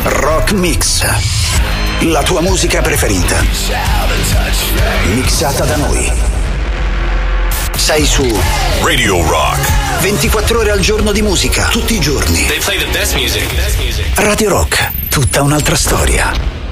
Rock Mix. La tua musica preferita. Mixata da noi. Sei su Radio Rock. 24 ore al giorno di musica, tutti i giorni. They play the best music. Radio Rock, tutta un'altra storia.